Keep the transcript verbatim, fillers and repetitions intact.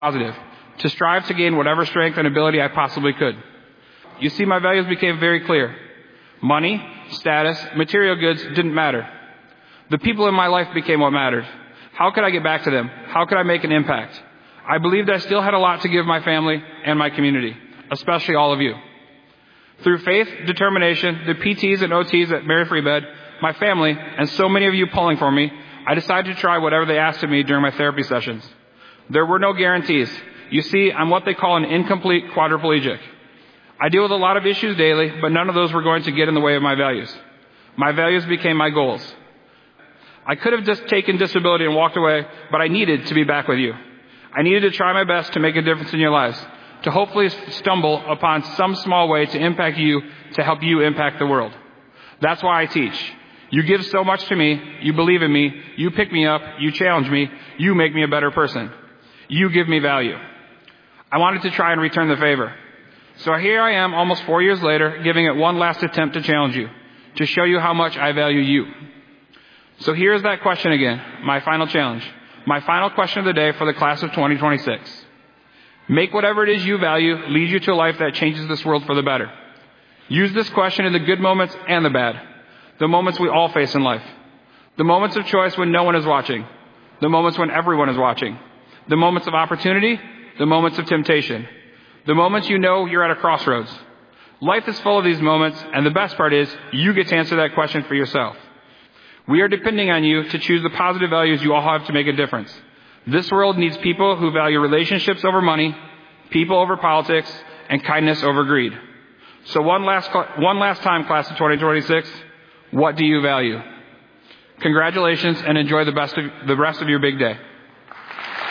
positive, to strive to gain whatever strength and ability I possibly could. You see, my values became very clear. Money, status, material goods didn't matter. The people in my life became what mattered. How could I get back to them? How could I make an impact? I believed I still had a lot to give my family and my community, especially all of you. Through faith, determination, the P Ts and O Ts at Mary Free Bed, my family, and so many of you pulling for me, I decided to try whatever they asked of me during my therapy sessions. There were no guarantees. You see, I'm what they call an incomplete quadriplegic. I deal with a lot of issues daily, but none of those were going to get in the way of my values. My values became my goals. I could have just taken disability and walked away, but I needed to be back with you. I needed to try my best to make a difference in your lives, to hopefully stumble upon some small way to impact you, to help you impact the world. That's why I teach. You give so much to me, you believe in me, you pick me up, you challenge me, you make me a better person. You give me value. I wanted to try and return the favor. So here I am, almost four years later, giving it one last attempt to challenge you, to show you how much I value you. So here's that question again, my final challenge, my final question of the day for the class of twenty twenty-six. Make whatever it is you value lead you to a life that changes this world for the better. Use this question in the good moments and the bad, the moments we all face in life, the moments of choice when no one is watching, the moments when everyone is watching, the moments of opportunity, the moments of temptation, the moments you know you're at a crossroads. Life is full of these moments, and the best part is you get to answer that question for yourself. We are depending on you to choose the positive values you all have to make a difference. This world needs people who value relationships over money, people over politics, and kindness over greed. So one last, one last time, class of twenty twenty-six, what do you value? Congratulations, and enjoy the best of, the rest of your big day.